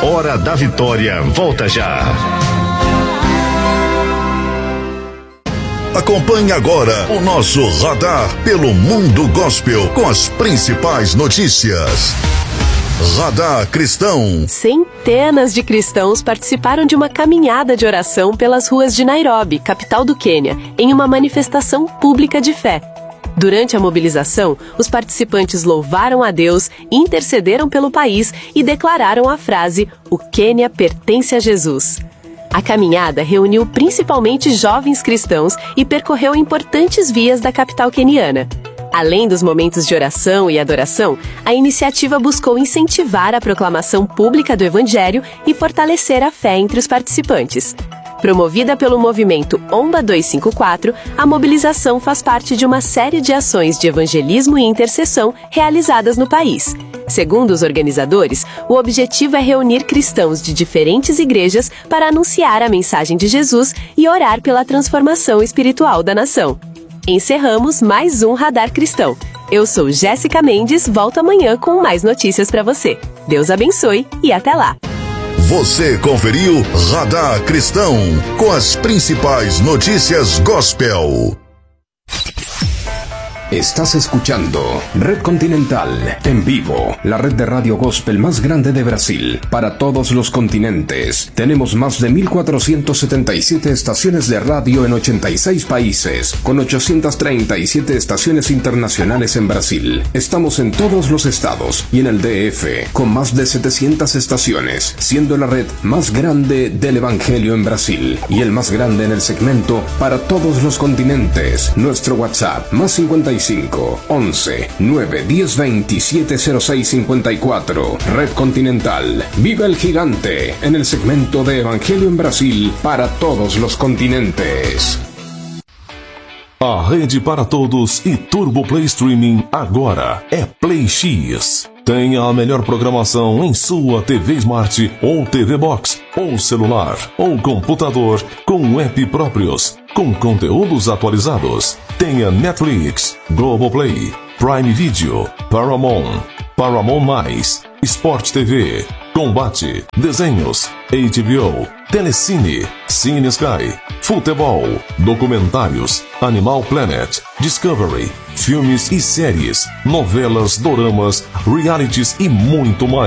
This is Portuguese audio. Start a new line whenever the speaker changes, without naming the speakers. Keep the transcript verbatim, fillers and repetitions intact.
Hora da Vitória volta já. Acompanhe agora o nosso radar pelo mundo gospel com as principais notícias. Radar Cristão.
Centenas de cristãos participaram de uma caminhada de oração pelas ruas de Nairobi, capital do Quênia, em uma manifestação pública de fé. Durante a mobilização, os participantes louvaram a Deus, intercederam pelo país e declararam a frase: "O Quênia pertence a Jesus". A caminhada reuniu principalmente jovens cristãos e percorreu importantes vias da capital queniana. Além dos momentos de oração e adoração, a iniciativa buscou incentivar a proclamação pública do Evangelho e fortalecer a fé entre os participantes. Promovida pelo movimento Omba duzentos e cinquenta e quatro, a mobilização faz parte de uma série de ações de evangelismo e intercessão realizadas no país. Segundo os organizadores, o objetivo é reunir cristãos de diferentes igrejas para anunciar a mensagem de Jesus e orar pela transformação espiritual da nação. Encerramos mais um Radar Cristão. Eu sou Jéssica Mendes, volto amanhã com mais notícias para você. Deus abençoe e até lá!
Você conferiu Radar Cristão com as principais notícias gospel.
Estás escuchando Red Continental en vivo, la red de radio gospel más grande de Brasil, para todos los continentes. Tenemos más de mil cuatrocientas setenta y siete estaciones de radio en ochenta y seis países, con ochocientas treinta y siete estaciones internacionales en Brasil. Estamos en todos los estados y en el D F, con más de setecientas estaciones, siendo la red más grande del Evangelio en Brasil y el más grande en el segmento para todos los continentes. Nuestro WhatsApp, más cincuenta y cinco, once, nueve, diez, veintisiete, cero seis, cincuenta y cuatro. Red Continental. Viva el gigante en el segmento de Evangelio en Brasil para todos los continentes.
A rede para todos e Turbo Play Streaming agora é Play X. Tenha a melhor programação em sua T V Smart ou T V Box, ou celular, ou computador, com app próprios, com conteúdos atualizados. Tenha Netflix, Globoplay, Prime Video, Paramount, Paramount+, Sport T V, Combate, Desenhos, H B O, Telecine, Cine Sky, Futebol, Documentários, Animal Planet, Discovery, filmes e séries, novelas, doramas, realities e muito mais.